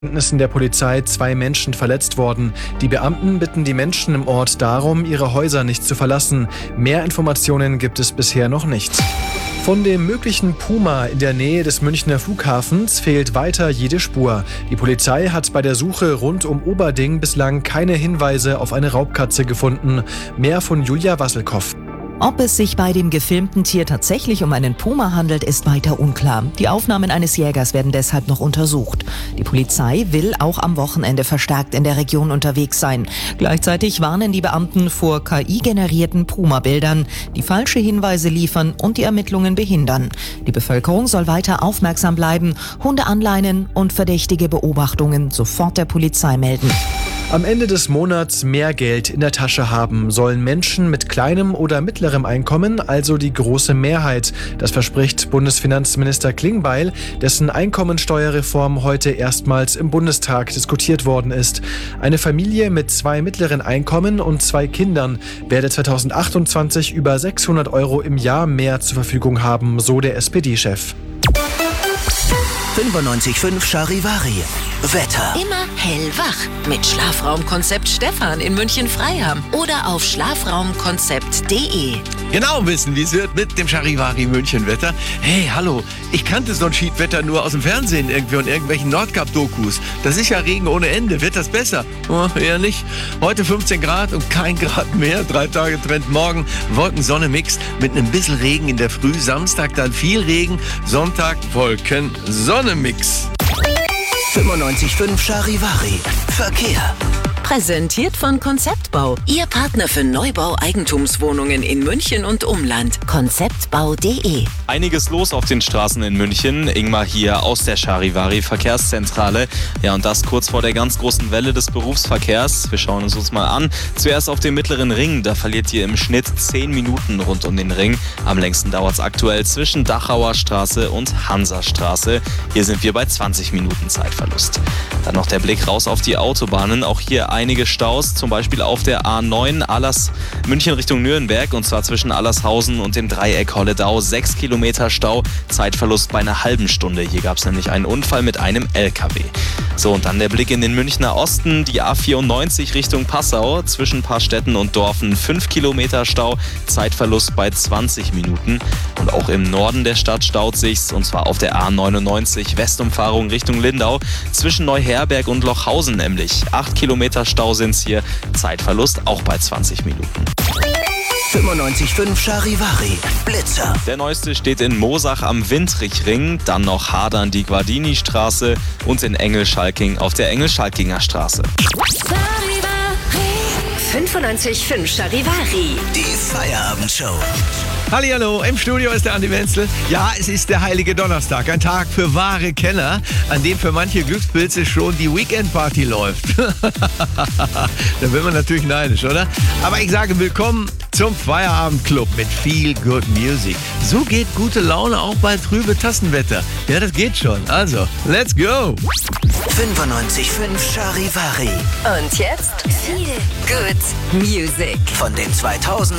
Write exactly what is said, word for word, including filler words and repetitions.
Erkenntnissen der Polizei zwei Menschen verletzt worden. Die Beamten bitten die Menschen im Ort darum, ihre Häuser nicht zu verlassen. Mehr Informationen gibt es bisher noch nicht. Von dem möglichen Puma in der Nähe des Münchner Flughafens fehlt weiter jede Spur. Die Polizei hat bei der Suche rund um Oberding bislang keine Hinweise auf eine Raubkatze gefunden. Mehr von Julia Wasselkow. Ob es sich bei dem gefilmten Tier tatsächlich um einen Puma handelt, ist weiter unklar. Die Aufnahmen eines Jägers werden deshalb noch untersucht. Die Polizei will auch am Wochenende verstärkt in der Region unterwegs sein. Gleichzeitig warnen die Beamten vor K I-generierten Puma-Bildern, die falsche Hinweise liefern und die Ermittlungen behindern. Die Bevölkerung soll weiter aufmerksam bleiben, Hunde anleinen und verdächtige Beobachtungen sofort der Polizei melden. Am Ende des Monats mehr Geld in der Tasche haben sollen Menschen mit kleinem oder mittlerem Einkommen, also die große Mehrheit. Das verspricht Bundesfinanzminister Klingbeil, dessen Einkommensteuerreform heute erstmals im Bundestag diskutiert worden ist. Eine Familie mit zwei mittleren Einkommen und zwei Kindern werde zweitausendachtundzwanzig über sechshundert Euro im Jahr mehr zur Verfügung haben, so der S P D-Chef. fünfundneunzig Komma fünf Charivari. Wetter. Immer hellwach mit Schlafraumkonzept Stefan in München-Freiham oder auf schlafraumkonzept punkt de. Genau wissen, wie es wird mit dem Charivari München-Wetter. Hey, hallo, ich kannte so ein Schiedwetter nur aus dem Fernsehen irgendwie und irgendwelchen Nordkap-Dokus. Das ist ja Regen ohne Ende. Wird das besser? Oh, eher nicht. Heute fünfzehn Grad und kein Grad mehr. Drei Tage Trend morgen. Wolken-Sonne-Mix mit einem bisschen Regen in der Früh. Samstag dann viel Regen. Sonntag Wolken-Sonne-Mix. fünfundneunzig Komma fünf Charivari. Verkehr. Präsentiert von Konzeptbau. Ihr Partner für Neubau Eigentumswohnungen in München und Umland. konzeptbau punkt de. Einiges los auf den Straßen in München. Ingmar hier aus der Charivari Verkehrszentrale. Ja, und das kurz vor der ganz großen Welle des Berufsverkehrs. Wir schauen uns uns mal an. Zuerst auf dem Mittleren Ring. Da verliert ihr im Schnitt zehn Minuten rund um den Ring. Am längsten dauert es aktuell zwischen Dachauer Straße und Hansastraße. Hier sind wir bei zwanzig Minuten Zeitverlust. Dann noch der Blick raus auf die Autobahnen. Auch hier einige Staus, zum Beispiel auf der A neun Allers München Richtung Nürnberg, und zwar zwischen Allershausen und dem Dreieck Holledau. Sechs Kilometer Stau, Zeitverlust bei einer halben Stunde. Hier gab es nämlich einen Unfall mit einem L K W. So, und dann der Blick in den Münchner Osten, die A vierundneunzig Richtung Passau, zwischen Paarstetten und Dorfen. Fünf Kilometer Stau, Zeitverlust bei zwanzig Minuten. Und auch im Norden der Stadt staut sich's, und zwar auf der A neunundneunzig Westumfahrung Richtung Lindau, zwischen Neuherberg und Lochhausen nämlich. Acht Kilometer Stau sind's hier, Zeitverlust auch bei zwanzig Minuten. fünfundneunzig Komma fünf Charivari. Blitzer. Der neueste steht in Moosach am Windrichring, dann noch Hadern die Guardini-Straße und in Engelschalking auf der Engelschalkinger Straße. fünfundneunzig Komma fünf Charivari. Die Feierabendshow. Hallihallo, im Studio ist der Andi Wenzel. Ja, es ist der heilige Donnerstag, ein Tag für wahre Kenner, an dem für manche Glückspilze schon die Weekend-Party läuft. Da wird man natürlich neidisch, oder? Aber ich sage willkommen zum Feierabendclub mit viel Good Music. So geht gute Laune auch bei trübe Tassenwetter. Ja, das geht schon. Also, let's go! fünfundneunzig Komma fünf Charivari. Und jetzt viel Good Music. Von den zweitausender